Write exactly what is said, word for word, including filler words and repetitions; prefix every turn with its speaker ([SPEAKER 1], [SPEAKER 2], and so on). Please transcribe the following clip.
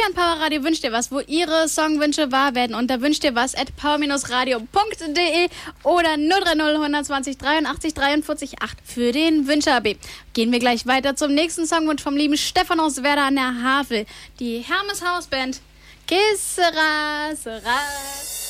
[SPEAKER 1] an Powerradio wünscht ihr was, wo ihre Songwünsche wahr werden. Unter wünscht ihr was at power radio punkt de oder null drei null eins zwei null dreiundachtzig dreiundvierzig acht für den Wünscher-A B. Gehen wir gleich weiter zum nächsten Songwunsch vom lieben Stefan aus Werder an der Havel. Die Hermes Hausband. Que sera, sera.